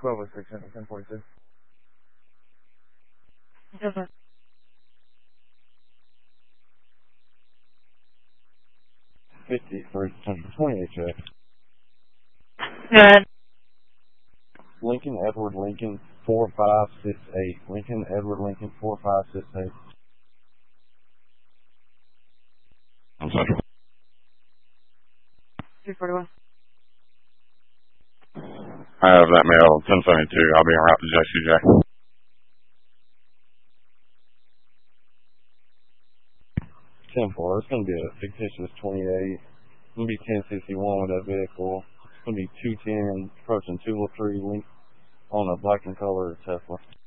1206 and 1042. Yes, sir. 50 for 28 check. Go ahead. Lincoln Edward Lincoln 4568. Lincoln Edward Lincoln 4568. I'm Central. 241. I have that mail 1072. I'll be en route to JCJ. 10-4. It's going to be a fictitious 28. It's going to be 1061 with that vehicle. It's going to be 210 approaching 203 link on a black and color Tesla.